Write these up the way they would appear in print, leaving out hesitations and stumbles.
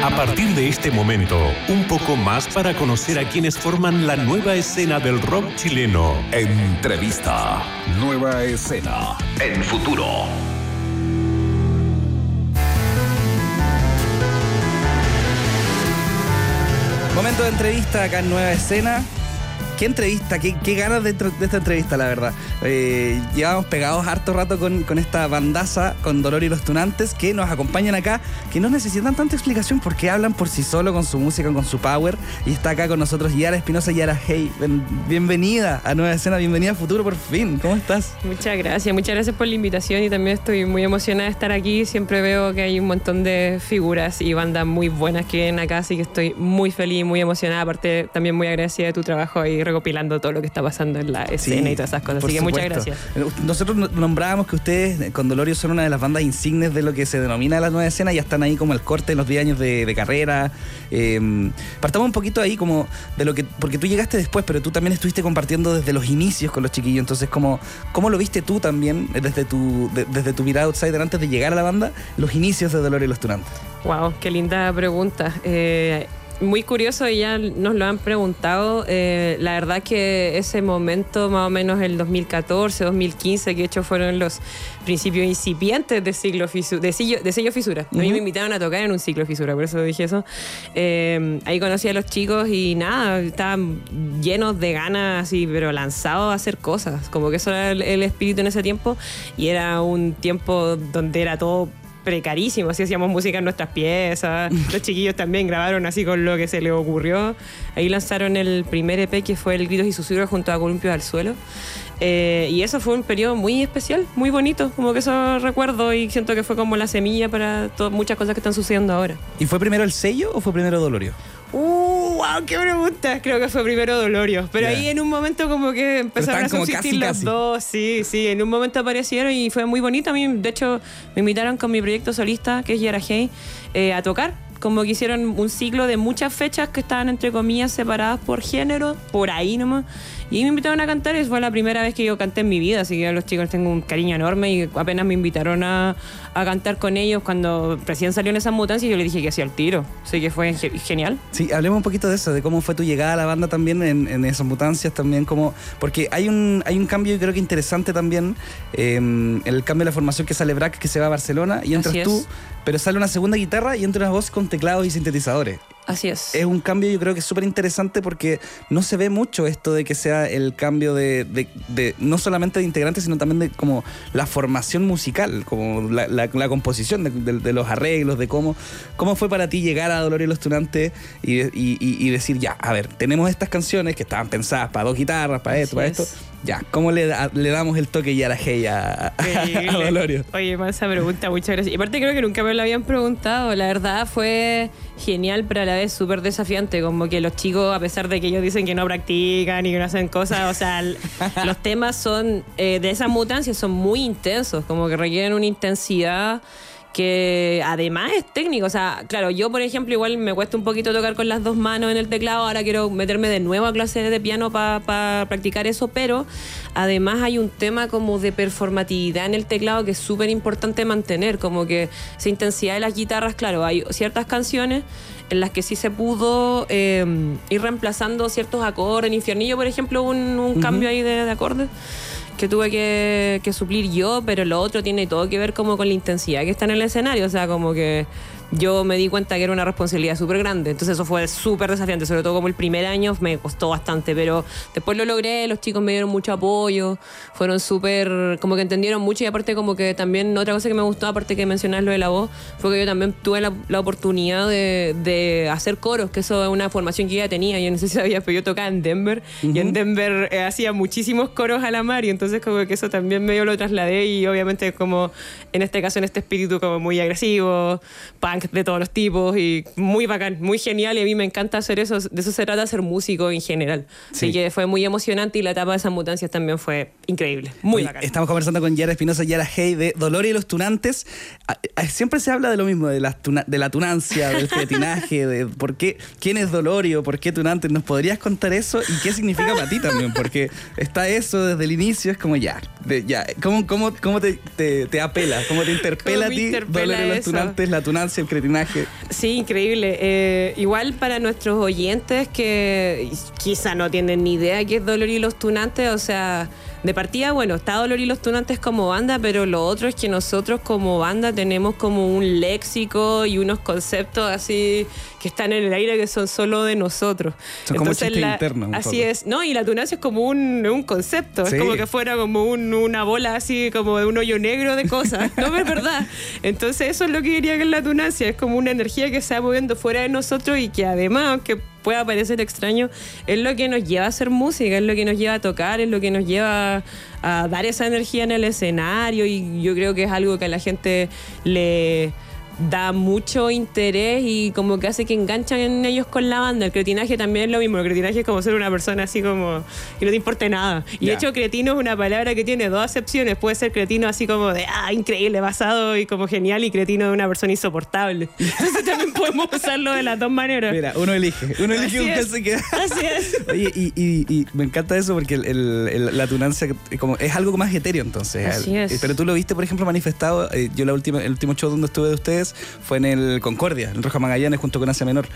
A partir de este momento, un poco más para conocer a quienes forman la nueva escena del rock chileno. Entrevista. Nueva escena. En Futuro. Momento de entrevista acá en Nueva Escena. ¿Qué entrevista? ¿Qué ganas de esta entrevista, la verdad? Llevamos pegados harto rato con esta bandaza, con Dolor y los Tunantes, que nos acompañan acá, que no necesitan tanta explicación porque hablan por sí solo con su música, con su power. Y está acá con nosotros Yara Espinosa. Yara, hey, bienvenida a Nueva Escena, bienvenida a Futuro por fin. ¿Cómo estás? Muchas gracias por la invitación y también estoy muy emocionada de estar aquí. Siempre veo que hay un montón de figuras y bandas muy buenas que vienen acá, así que estoy muy feliz, muy emocionada. Aparte, también muy agradecida de tu trabajo ahí recopilando todo lo que está pasando en la escena y todas esas cosas. Así que muchas gracias. Nosotros nombrábamos que ustedes con Dolorio son una de las bandas insignes de lo que se denomina la nueva escena. Ya están ahí como el corte de los 10 años de carrera. Partamos un poquito ahí como de lo que, porque tú llegaste después, pero tú también estuviste compartiendo desde los inicios con los chiquillos. Entonces, ¿cómo lo viste tú también desde tu mirada outsider antes de llegar a la banda, los inicios de Dolorio y los Tunantes? Wow, qué linda pregunta. Muy curioso, y ya nos lo han preguntado. La verdad que ese momento, más o menos el 2014, 2015, que de hecho fueron los principios incipientes de Sello Fisura. A mí me invitaron a tocar en un Ciclo Fisura, por eso dije eso. Ahí conocí a los chicos y nada, estaban llenos de ganas, así, pero lanzados a hacer cosas. Como que eso era el espíritu en ese tiempo, y era un tiempo donde era todo precarísimo, así hacíamos música en nuestras piezas. Los chiquillos también grabaron así con lo que se les ocurrió. Ahí lanzaron el primer EP, que fue el Gritos y Susurros junto a Columpios al Suelo. Y eso fue un periodo muy especial, muy bonito, como que eso recuerdo, y siento que fue como la semilla para muchas cosas que están sucediendo ahora. ¿Y fue primero el sello o fue primero Dolorio? ¡Wow! ¡Qué pregunta! Creo que fue primero Dolorio. Pero ahí en un momento como que empezaron a subsistir los dos. Sí, en un momento aparecieron y fue muy bonito. A mí, de hecho, me invitaron con mi proyecto solista, que es Yara Hey, a tocar. Como que hicieron un ciclo de muchas fechas que estaban, entre comillas, separadas por género, por ahí nomás. Y me invitaron a cantar, y fue la primera vez que yo canté en mi vida, así que a los chicos les tengo un cariño enorme, y apenas me invitaron a cantar con ellos cuando recién salieron esas mutancias, yo les dije que hacía el tiro, así que fue genial. Sí, hablemos un poquito de eso, de cómo fue tu llegada a la banda también en esas mutancias también, porque hay un cambio, yo creo que interesante también, el cambio de la formación, que sale Brack, que se va a Barcelona, y entras tú, pero sale una segunda guitarra y entra una voz con teclados y sintetizadores. Así es. Es un cambio, yo creo que es súper interesante, porque no se ve mucho esto de que sea el cambio de no solamente de integrantes, sino también de como la formación musical, como la composición de los arreglos, de cómo fue para ti llegar a Dolor y los Tunantes y decir, ya, a ver, tenemos estas canciones que estaban pensadas para dos guitarras, para esto, para esto. Ya, ¿cómo le damos el toque Yara Hey a Dolorio? Oye, más esa pregunta, muchas gracias. Y aparte creo que nunca me lo habían preguntado. La verdad fue genial, pero a la vez súper desafiante. Como que los chicos, a pesar de que ellos dicen que no practican y que no hacen cosas, o sea, los temas son de esas mutancias son muy intensos, como que requieren una intensidad que además es técnico. O sea, claro, yo por ejemplo igual me cuesta un poquito tocar con las dos manos en el teclado. Ahora quiero meterme de nuevo a clases de piano para practicar eso, pero además hay un tema como de performatividad en el teclado que es súper importante mantener, como que esa intensidad de las guitarras. Claro, hay ciertas canciones en las que sí se pudo ir reemplazando ciertos acordes. En Infiernillo, por ejemplo, un cambio ahí de acordes que tuve que suplir yo, pero lo otro tiene todo que ver como con la intensidad que está en el escenario. O sea, como que yo me di cuenta que era una responsabilidad súper grande. Entonces eso fue súper desafiante, sobre todo como el primer año me costó bastante, pero después lo logré, los chicos me dieron mucho apoyo, fueron súper, como que entendieron mucho. Y aparte como que también otra cosa que me gustó, aparte que mencionar lo de la voz, fue que yo también tuve la oportunidad de hacer coros, que eso es una formación que ya tenía. Yo no sé si sabías, pero yo tocaba en Denver, y en Denver hacía muchísimos coros a la mar, y entonces como que eso también medio lo trasladé, y obviamente como en este caso, en este espíritu como muy agresivo, punk de todos los tipos, y muy bacán, muy genial, y a mí me encanta hacer eso. De eso se trata, ser músico en general. Sí. Así que fue muy emocionante, y la etapa de esas mutancias también fue increíble, muy bacán. Estamos conversando con Yara Espinosa, Yara Hey, de Dolor y los Tunantes. Siempre se habla de lo mismo, de la tunancia, del cretinaje, de por qué, quién es Dolorio, por qué Tunantes. ¿Nos podrías contar eso y qué significa para ti también? Porque está eso desde el inicio, es como ¿cómo te apela? ¿Cómo te interpela a ti Dolor y los Tunantes, la tunancia el cretinaje. Sí, increíble. Igual para nuestros oyentes que quizá no tienen ni idea qué es Dolor y los Tunantes, o sea, de partida, bueno, está Dolor y los Tunantes como banda, pero lo otro es que nosotros como banda tenemos como un léxico y unos conceptos así que están en el aire que son solo de nosotros. Son como chistes internos. Así es. No, y la tunancia es como un concepto. Sí. Es como que fuera como una bola así, como de un hoyo negro de cosas. No, es verdad. Entonces eso es lo que diría que es la tunancia. Es como una energía que se va moviendo fuera de nosotros y que además, aunque pueda parecer extraño, es lo que nos lleva a hacer música, es lo que nos lleva a tocar, es lo que nos lleva a dar esa energía en el escenario, y yo creo que es algo que a la gente le da mucho interés y como que hace que enganchan en ellos con la banda. El cretinaje también es lo mismo. El cretinaje es como ser una persona así como que no te importe nada. Y de hecho cretino es una palabra que tiene dos acepciones. Puede ser cretino así como de increíble, basado y como genial, y cretino de una persona insoportable. Entonces también podemos usarlo de las dos maneras. Mira, uno elige con qué se queda. Así es. Oye, y me encanta eso porque la tunancia como es algo más etéreo, entonces. Así es. Pero tú lo viste, por ejemplo, manifestado. Yo el último show donde estuve de ustedes fue en el Concordia, en Roja Magallanes, junto con Asia Menor.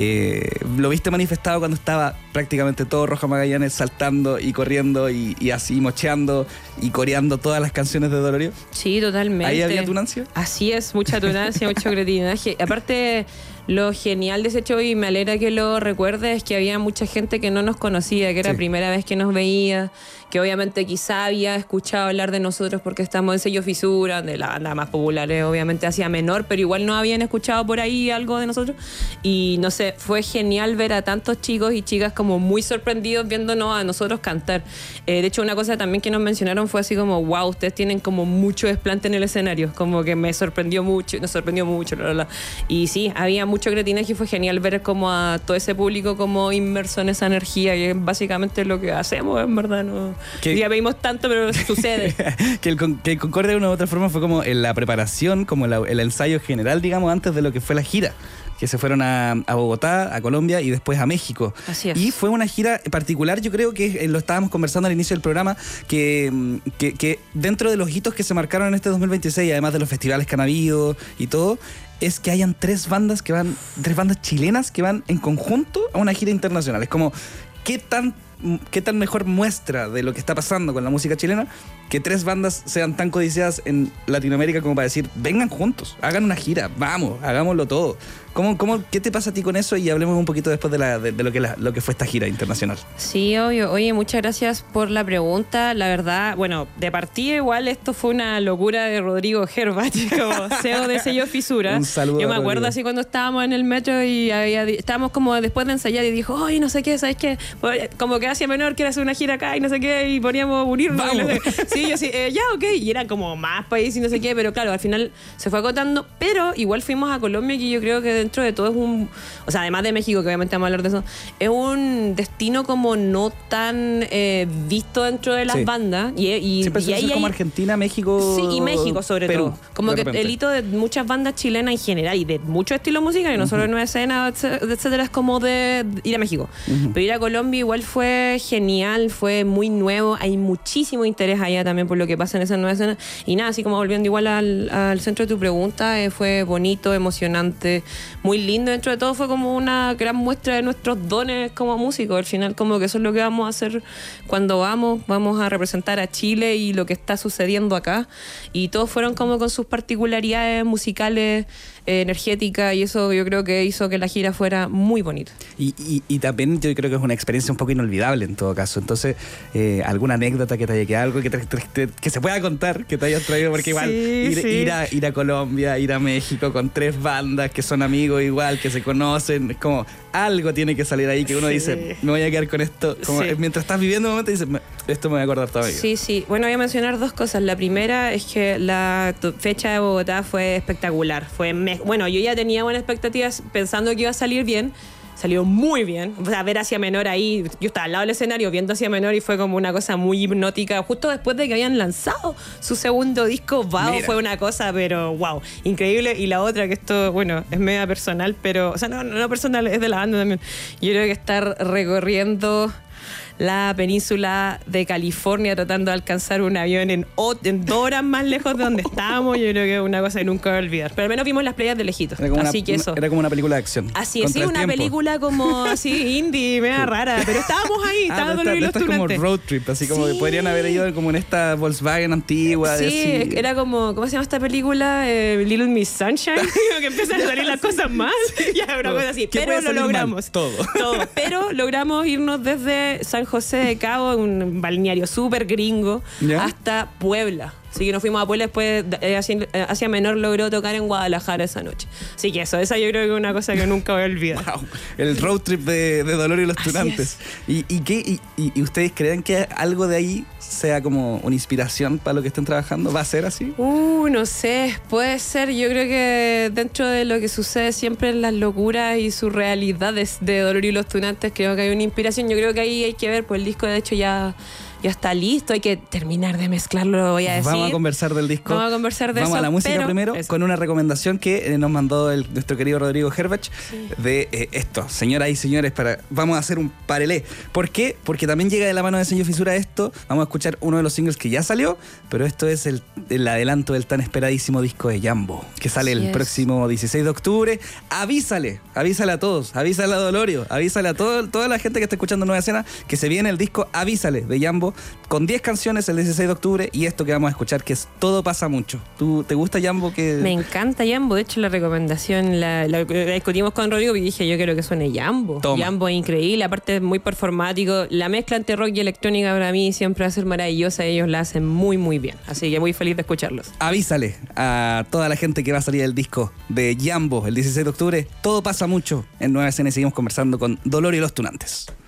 ¿Lo viste manifestado cuando estaba prácticamente todo Roja Magallanes saltando y corriendo y así mocheando y coreando todas las canciones de Dolorio? Sí, totalmente. ¿Ahí había tunancia? Así es, mucha tunancia, mucho cretinaje. Aparte, lo genial de ese show, y me alegra que lo recuerdes, es que había mucha gente que no nos conocía, que era la primera vez que nos veía, que obviamente quizá había escuchado hablar de nosotros porque estamos en Sello Fisura, de la banda más popular, obviamente Asia Menor, pero igual no habían escuchado por ahí algo de nosotros. Y no sé, fue genial ver a tantos chicos y chicas como muy sorprendidos viéndonos a nosotros cantar. De hecho, una cosa también que nos mencionaron fue así como, wow, ustedes tienen como mucho desplante en el escenario, como que me sorprendió mucho, nos sorprendió mucho, bla, bla, bla. Y sí, había mucho cretinaje y fue genial ver como a todo ese público como inmerso en esa energía, y es básicamente lo que hacemos, en verdad, ¿no? Ya veímos tanto, pero sucede. que el Concordia de una u otra forma fue como en la preparación, como el ensayo general, digamos, antes de lo que fue la gira, que se fueron a Bogotá, a Colombia y después a México. Así es. Y fue una gira particular, yo creo que lo estábamos conversando al inicio del programa, que dentro de los hitos que se marcaron en este 2026, además de los festivales que han habido y todo, es que hayan tres bandas chilenas que van en conjunto a una gira internacional. Es como, ¿qué tan mejor muestra de lo que está pasando con la música chilena que tres bandas sean tan codiciadas en Latinoamérica como para decir, vengan juntos, hagan una gira, vamos, hagámoslo todo? ¿Qué te pasa a ti con eso? Y hablemos un poquito después de lo que fue esta gira internacional. Sí, obvio. Oye, muchas gracias por la pregunta. La verdad, bueno, de partida igual esto fue una locura de Rodrigo Herbach, como CEO de Sello Fisura. Un saludo. Yo me acuerdo así cuando estábamos en el metro y estábamos como después de ensayar y dijo, oye, no sé qué, ¿sabes qué? Como que Asia Menor quiere hacer una gira acá y no sé qué, y poníamos unirnos. Vamos. Sí, yo sí, ya, ok. Y eran como más países y no sé qué, pero claro, al final se fue acotando. Pero igual fuimos a Colombia, que yo creo que dentro de todo es o sea, además de México, que obviamente vamos a hablar de eso, es un destino como no tan visto dentro de las bandas. Siempre se hace como Argentina, México. Sí, y México sobre Perú, todo. Como que el hito de muchas bandas chilenas en general y de muchos estilos musicales, no solo en Nueva Escena, etcétera, es como de ir a México. Pero ir a Colombia igual fue genial, fue muy nuevo, hay muchísimo interés allá también por lo que pasa en esa Nueva Escena. Y nada, así como volviendo igual al centro de tu pregunta, fue bonito, emocionante, muy lindo. Dentro de todo fue como una gran muestra de nuestros dones como músicos. Al final como que eso es lo que vamos a hacer cuando vamos a representar a Chile y lo que está sucediendo acá, y todos fueron como con sus particularidades musicales, energética, y eso yo creo que hizo que la gira fuera muy bonita. Y también yo creo que es una experiencia un poco inolvidable en todo caso. Entonces, alguna anécdota que te haya quedado, algo que se pueda contar, que te hayas traído, porque igual ir a Colombia, ir a México con tres bandas que son amigos igual, que se conocen, es como algo tiene que salir ahí que uno dice, me voy a quedar con esto. Como mientras estás viviendo un momento dices, esto me voy a acordar toda mi vida. Sí. Bueno, voy a mencionar dos cosas. La primera es que la fecha de Bogotá fue espectacular. Bueno, yo ya tenía buenas expectativas pensando que iba a salir bien. Salió muy bien. O sea, ver Asia Menor ahí, yo estaba al lado del escenario viendo Asia Menor y fue como una cosa muy hipnótica. Justo después de que habían lanzado su segundo disco, wow, fue una cosa, pero wow, increíble. Y la otra, que esto, bueno, es media personal, pero, o sea, no personal, es de la banda también. Yo creo que estar recorriendo la península de California tratando de alcanzar un avión en 2 horas más lejos de donde estábamos. Yo creo que es una cosa que nunca voy a olvidar. Pero al menos vimos las playas de lejitos. Así que eso. Era como una película de acción. Así es, sí, una película como así indie, media rara. Pero estábamos ahí, estaba Dolor y los Tunantes. Es como road trip, así como que podrían haber ido como en esta Volkswagen antigua. Sí, así. Era como, ¿cómo se llama esta película? Little Miss Sunshine. Que empiezan a salir las cosas más. Ya, una cosa así. Pero lo logramos. Todo. Pero logramos irnos desde San José de Cabo, un balneario súper gringo, hasta Puebla. Así que nos fuimos a Puebla, después Asia Menor logró tocar en Guadalajara esa noche. Así que esa yo creo que es una cosa que nunca voy a olvidar. Wow, el road trip de Dolor y los Tunantes. ¿Y ustedes creen que algo de ahí sea como una inspiración para lo que estén trabajando? ¿Va a ser así? No sé, puede ser. Yo creo que dentro de lo que sucede siempre en las locuras y surrealidades de Dolor y los Tunantes, creo que hay una inspiración. Yo creo que ahí hay que ver, pues el disco de hecho ya está listo, hay que terminar de mezclarlo, voy a decir. Vamos a conversar del disco. Vamos a conversar de eso. Vamos a la música primero, con una recomendación que nos mandó nuestro querido Rodrigo Herbach de esto. Señoras y señores, vamos a hacer un parelé. ¿Por qué? Porque también llega de la mano de Sello Fisura esto. Vamos a escuchar uno de los singles que ya salió, pero esto es el adelanto del tan esperadísimo disco de Jambo, que sale el próximo 16 de octubre. Avísale a todos, avísale a Dolorio, avísale a toda la gente que está escuchando Nueva Escena que se viene el disco Avísale de Jambo, con 10 canciones el 16 de octubre y esto que vamos a escuchar que es Todo pasa mucho. ¿Te gusta Jambo? Me encanta Jambo, de hecho la recomendación la discutimos con Rodrigo y dije yo quiero que suene Jambo. Jambo es increíble, aparte es muy performático, la mezcla entre rock y electrónica para mí siempre va a ser maravillosa, ellos la hacen muy muy bien, así que muy feliz de escucharlos. Avísale a toda la gente que va a salir el disco de Jambo el 16 de octubre, Todo pasa mucho en Nueva Escena y seguimos conversando con Dolor y los Tunantes.